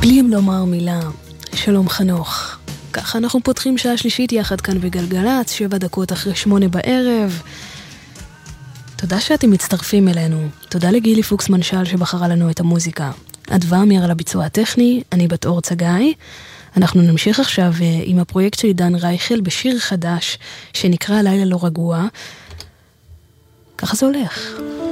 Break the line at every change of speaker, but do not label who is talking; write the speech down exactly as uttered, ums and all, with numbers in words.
בלי אם לומר מילה, שלום חנוך. ככה אנחנו פותחים שעה שלישית יחד כאן בגלגלץ, שבע דקות אחרי שמונה בערב. תודה שאתם מצטרפים אלינו. תודה לגילי פוקס מנשל שבחרה לנו את המוזיקה. אדווה אמיר על הביצוע הטכני, אני בת אור צגאי. אנחנו נמשיך עכשיו עם הפרויקט של עידן רייכל בשיר חדש שנקרא לילה לא רגוע. ככה זה הולך.